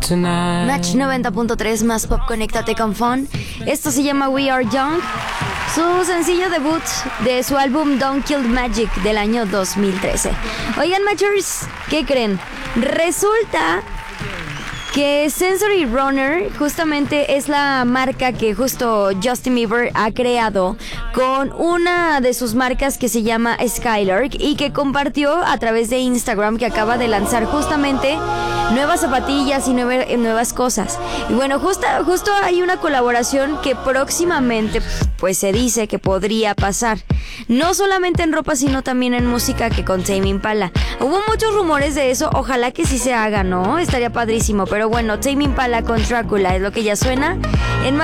tonight. Match 90.3 más pop, conéctate con Fun. Esto se llama We Are Young, su sencillo debut de su álbum Don't Kill Magic del año 2013. Oigan, Matchers, ¿qué creen? Resulta que Sensory Runner justamente es la marca que justo Justin Bieber ha creado con una de sus marcas que se llama Skylark y que compartió a través de Instagram, que acaba de lanzar justamente nuevas zapatillas y nuevas cosas. Y bueno, justo hay una colaboración que próximamente pues se dice que podría pasar. No solamente en ropa, sino también en música, que con Tame Impala. Hubo muchos rumores de eso, ojalá que sí se haga, ¿no? Estaría padrísimo, pero bueno, Tame Impala con Drácula es lo que ya suena en